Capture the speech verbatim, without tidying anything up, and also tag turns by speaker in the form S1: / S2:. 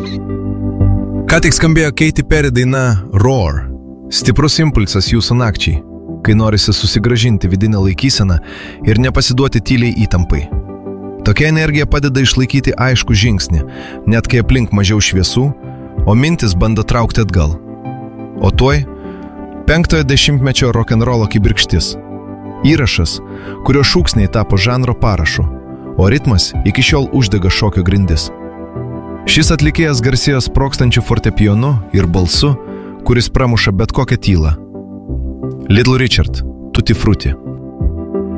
S1: Ką tik skambėjo Katy Perry daina Roar. Stiprus impulsas jūsų nakčiai, kai norisi susigražinti vidinę laikyseną ir nepasiduoti tyliai įtampai. Tokia energija padeda išlaikyti aišku žingsnį, net kai aplink mažiau šviesų, o mintis bando traukti atgal. O tuoj penktojo dešimtmečio rock'n'rollo kibirkštis. Įrašas, kurio šūksniai tapo žanro parašu, o ritmas iki šiol uždega šokio grindis. Šis atlikėjas garsėjo sprokstančiu fortepijonu ir balsu, kuris pramuša bet kokią tylą. Little Richard, Tutti Frutti.